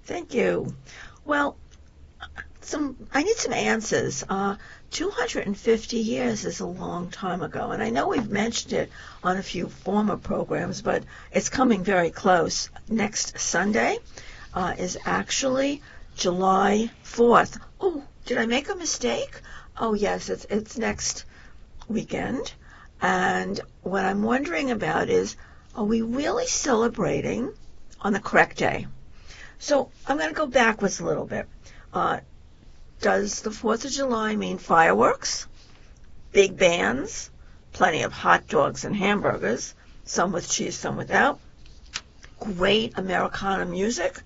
Thank you. Well, I need some answers. 250 years is a long time ago, and I know we've mentioned it on a few former programs, but it's coming very close. Next Sunday is actually July 4th. Oh, did I make a mistake? Oh, yes, it's next weekend. And what I'm wondering about is, are we really celebrating on the correct day? So I'm going to go backwards a little bit. Does the 4th of July mean fireworks, big bands, plenty of hot dogs and hamburgers, some with cheese, some without, great Americana music,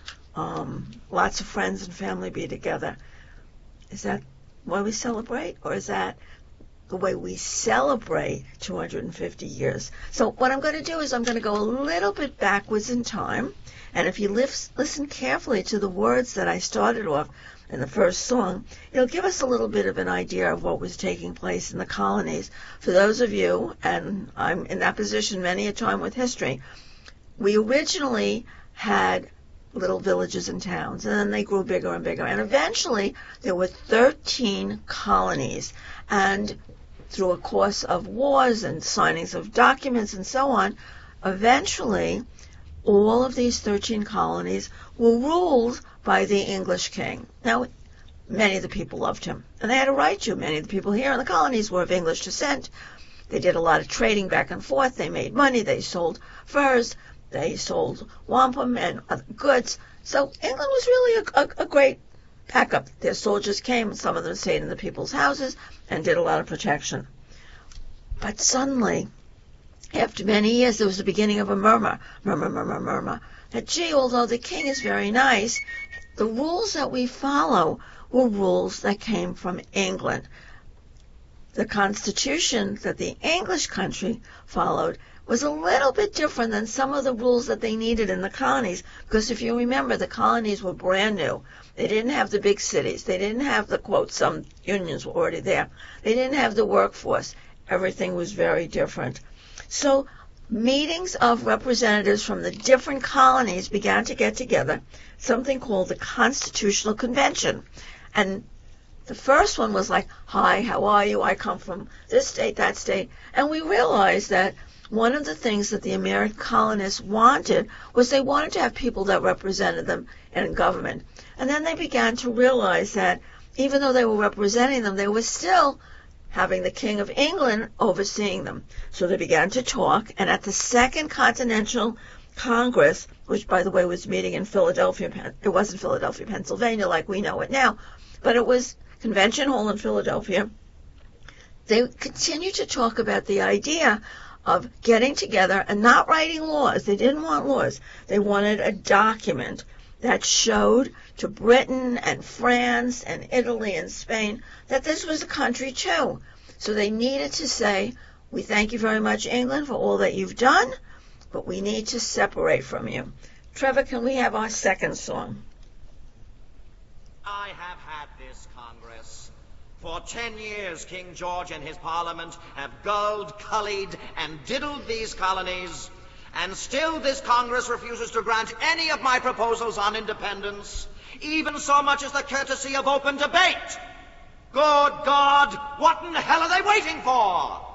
lots of friends and family be together? Is that why we celebrate, or is that the way we celebrate 250 years? So what I'm going to do is I'm going to go a little bit backwards in time, and if you listen carefully to the words that I started off in the first song, it'll give us a little bit of an idea of what was taking place in the colonies. For those of you, and I'm in that position many a time with history, we originally had little villages and towns, and then they grew bigger and bigger, and eventually there were 13 colonies, and through a course of wars and signings of documents and so on, eventually all of these 13 colonies were ruled by the English king. Now, many of the people loved him, and they had a right to. Many of the people here in the colonies were of English descent. They did a lot of trading back and forth. They made money. They sold furs. They sold wampum and other goods. So England was really a great backup. Their soldiers came. Some of them stayed in the people's houses and did a lot of protection. But suddenly, after many years, there was the beginning of a murmur, that, gee, although the king is very nice, the rules that we follow were rules that came from England. The constitution that the English country followed was a little bit different than some of the rules that they needed in the colonies, because if you remember, the colonies were brand new. They didn't have the big cities. They didn't have the, quote, some unions were already there. They didn't have the workforce. Everything was very different. So meetings of representatives from the different colonies began to get together, something called the Constitutional Convention. And the first one was like, hi, how are you? I come from this state, that state. And we realized that one of the things that the American colonists wanted was they wanted to have people that represented them in government. And then they began to realize that even though they were representing them, they were still having the King of England overseeing them. So they began to talk, and at the Second Continental Congress, which, by the way, was meeting in Philadelphia, it wasn't Philadelphia, Pennsylvania, like we know it now, but it was Convention Hall in Philadelphia, they continued to talk about the idea of getting together and not writing laws. They didn't want laws. They wanted a document that showed to Britain and France and Italy and Spain that this was a country too. So they needed to say, we thank you very much, England, for all that you've done, but we need to separate from you. Trevor, can we have our second song? I have had this Congress. For 10 years, King George and his Parliament have gulled, cullied, and diddled these colonies. And still this Congress refuses to grant any of my proposals on independence, even so much as the courtesy of open debate. Good God, what in hell are they waiting for?